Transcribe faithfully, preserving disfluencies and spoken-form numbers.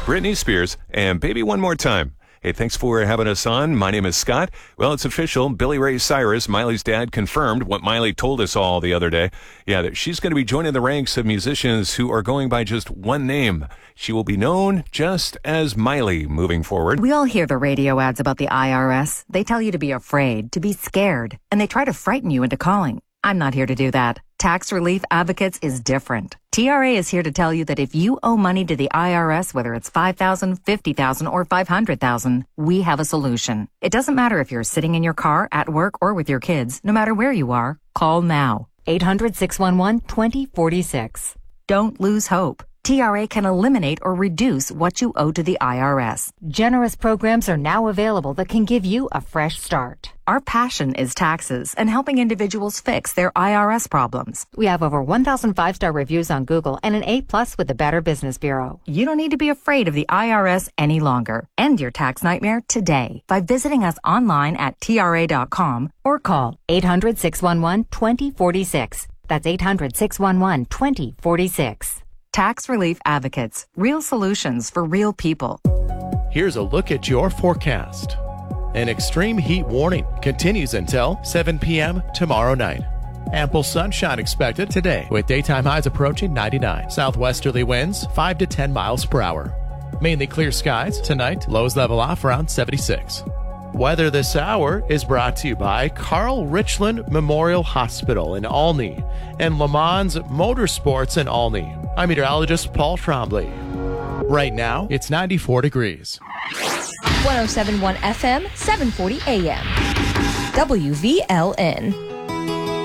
Britney Spears, and Baby One More Time. Hey, thanks for having us on. My name is Scott. Well, it's official. Billy Ray Cyrus, Miley's dad, confirmed what Miley told us all the other day. Yeah, that she's going to be joining the ranks of musicians who are going by just one name. She will be known just as Miley moving forward. We all hear the radio ads about the I R S. They tell you to be afraid, to be scared, and they try to frighten you into calling. I'm not here to do that. Tax Relief Advocates is different. T R A is here to tell you that if you owe money to the I R S, whether it's five thousand dollars, fifty thousand dollars, or five hundred thousand dollars, we have a solution. It doesn't matter if you're sitting in your car, at work, or with your kids. No matter where you are, call now. eight hundred, six one one, two zero four six. Don't lose hope. T R A can eliminate or reduce what you owe to the I R S. Generous programs are now available that can give you a fresh start. Our passion is taxes and helping individuals fix their I R S problems. We have over one thousand five-star reviews on Google and an A plus with the Better Business Bureau. You don't need to be afraid of the I R S any longer. End your tax nightmare today by visiting us online at T R A dot com or call eight hundred, six one one, two zero four six. That's eight hundred, six one one, two zero four six. Tax Relief Advocates. Real solutions for real people. Here's a look at your forecast. An extreme heat warning continues until seven p.m. tomorrow night. Ample sunshine expected today with daytime highs approaching ninety-nine. Southwesterly winds five to ten miles per hour. Mainly clear skies tonight. Lows level off around seventy-six. Weather this hour is brought to you by Carl Richland Memorial Hospital in Olney and Le Mans Motorsports in Olney. I'm meteorologist Paul Trombley. Right now, it's ninety-four degrees. one oh seven point one F M, seven forty A M. W V L N.